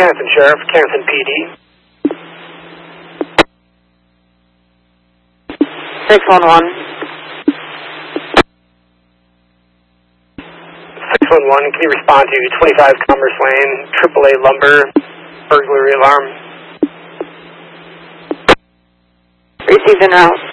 Canton Sheriff, Canton PD. 611. 611, can you respond to 25 Commerce Lane, AAA Lumber, burglary alarm? Received en route.